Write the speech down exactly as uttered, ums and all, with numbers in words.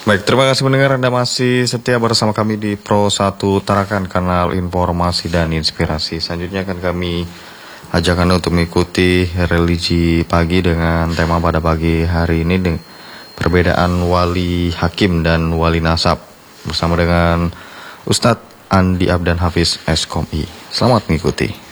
Baik, terima kasih mendengar. Anda masih setia bersama kami di Pro satu Tarakan, kanal informasi dan inspirasi. Selanjutnya akan kami ajak Anda untuk mengikuti religi pagi dengan tema pada pagi hari ini dengan perbedaan wali hakim dan wali nasab bersama dengan Ustadz Andi Abdan Hafiz S Kom I. Selamat mengikuti.